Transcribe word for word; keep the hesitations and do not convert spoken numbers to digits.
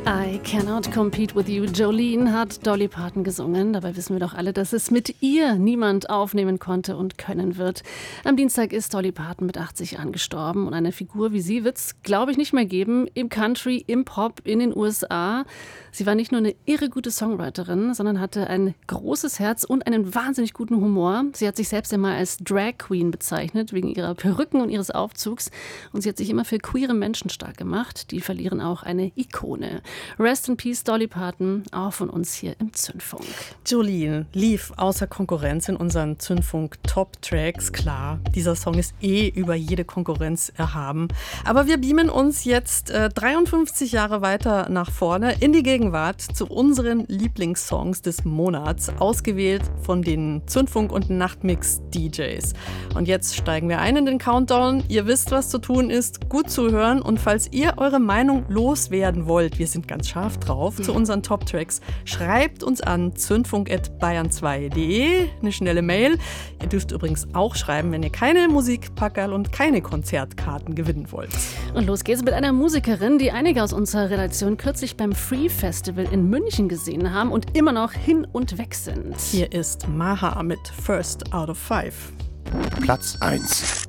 I Cannot Compete With You. Jolene hat Dolly Parton gesungen. Dabei wissen wir doch alle, dass es mit ihr niemand aufnehmen konnte und können wird. Am Dienstag ist Dolly Parton mit achtzig Jahren gestorben. Und eine Figur wie sie wird es, glaube ich, nicht mehr geben. Im Country, im Pop, in den U S A. Sie war nicht nur eine irre gute Songwriterin, sondern hatte ein großes Herz und einen wahnsinnig guten Humor. Sie hat sich selbst einmal als Drag Queen bezeichnet, wegen ihrer Perücken und ihres Aufzugs. Und sie hat sich immer für queere Menschen stark gemacht. Die verlieren auch eine Ikone. Rest in Peace, Dolly Parton, auch von uns hier im Zündfunk. Jolene lief außer Konkurrenz in unseren Zündfunk-Top-Tracks. Klar, dieser Song ist eh über jede Konkurrenz erhaben. Aber wir beamen uns jetzt äh, dreiundfünfzig Jahre weiter nach vorne in die Gegenwart zu unseren Lieblingssongs des Monats, ausgewählt von den Zündfunk- und Nachtmix-D Js. Und jetzt steigen wir ein in den Countdown. Ihr wisst, was zu tun ist. Gut zuhören. Und falls ihr eure Meinung loswerden wollt, wir sind ganz scharf drauf, zu unseren Top-Tracks, schreibt uns an zündfunk at bayern zwei punkt de, eine schnelle Mail. Ihr dürft übrigens auch schreiben, wenn ihr keine Musikpackerl und keine Konzertkarten gewinnen wollt. Und los geht's mit einer Musikerin, die einige aus unserer Redaktion kürzlich beim Free Festival in München gesehen haben und immer noch hin und weg sind. Hier ist Maha mit First Out of Five. Platz eins.